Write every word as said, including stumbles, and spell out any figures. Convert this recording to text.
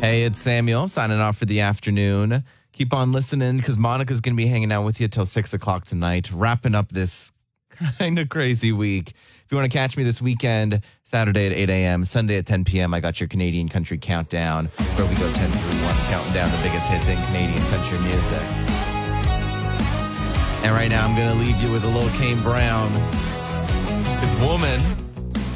Hey, it's Samuel signing off for the afternoon. Keep on listening because Monica's going to be hanging out with you till six o'clock tonight, wrapping up this kind of crazy week. If you want to catch me this weekend, Saturday at eight a.m., Sunday at ten p.m., I got your Canadian Country Countdown, where we go ten through one, counting down the biggest hits in Canadian country music. And right now, I'm going to leave you with a little Kane Brown. It's Woman.